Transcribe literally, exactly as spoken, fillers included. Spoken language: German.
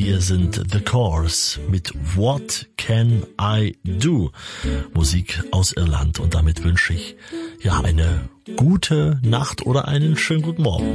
Hier sind The Corrs mit What Can I Do? Musik aus Irland. Und damit wünsche ich ja eine gute Nacht oder einen schönen guten Morgen.